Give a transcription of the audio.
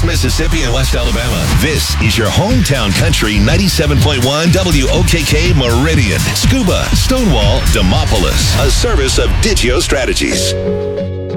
East Mississippi and West Alabama. This is your hometown country 97.1 WOKK Meridian. Scuba, Stonewall, Demopolis. A service of Digio Strategies.